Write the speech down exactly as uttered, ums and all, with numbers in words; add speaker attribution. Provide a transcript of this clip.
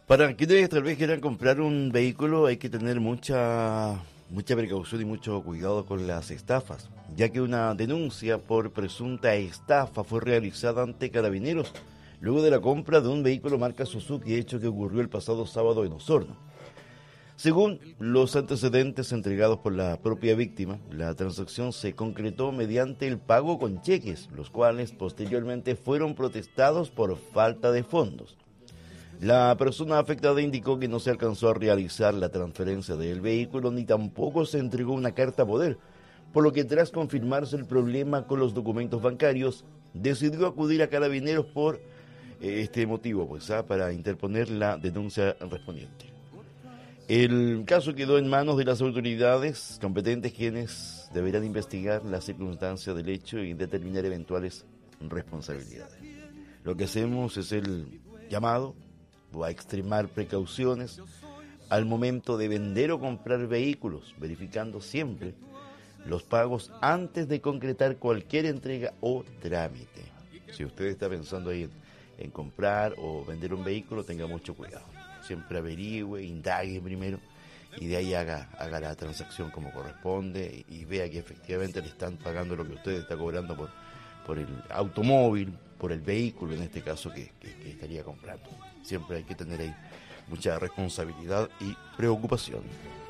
Speaker 1: Para quienes tal vez quieran comprar un vehículo hay que tener mucha mucha precaución y mucho cuidado con las estafas, ya que una denuncia por presunta estafa fue realizada ante Carabineros luego de la compra de un vehículo marca Suzuki, hecho que ocurrió el pasado sábado en Osorno. Según los antecedentes entregados por la propia víctima, la transacción se concretó mediante el pago con cheques, los cuales posteriormente fueron protestados por falta de fondos. La persona afectada indicó que no se alcanzó a realizar la transferencia del vehículo ni tampoco se entregó una carta poder, por lo que tras confirmarse el problema con los documentos bancarios, decidió acudir a Carabineros por eh, este motivo, pues, ¿ah? para interponer la denuncia correspondiente. El caso quedó en manos de las autoridades competentes, quienes deberán investigar las circunstancias del hecho y determinar eventuales responsabilidades. Lo que hacemos es el llamado a extremar precauciones al momento de vender o comprar vehículos, verificando siempre los pagos antes de concretar cualquier entrega o trámite. Si usted está pensando ahí en, en comprar o vender un vehículo, tenga mucho cuidado. Siempre averigüe, indague primero y de ahí haga, haga la transacción como corresponde y, y vea que efectivamente le están pagando lo que usted está cobrando por, por el automóvil, por el vehículo en este caso que, que, que estaría comprando. Siempre hay que tener ahí mucha responsabilidad y preocupación.